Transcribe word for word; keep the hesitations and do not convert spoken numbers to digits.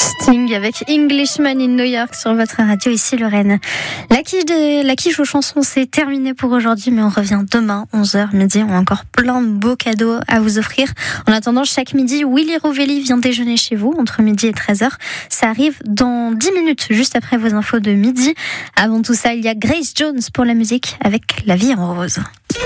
Sting avec Englishman in New York sur votre radio, ici Lorraine. La quiche, de, la quiche aux chansons, c'est terminé pour aujourd'hui, mais on revient demain, onze heures midi. On a encore plein de beaux cadeaux à vous offrir. En attendant, chaque midi, Willy Rovelli vient déjeuner chez vous entre midi et treize heures. Ça arrive dans dix minutes, juste après vos infos de midi. Avant tout ça, il y a Grace Jones pour la musique avec La vie en rose.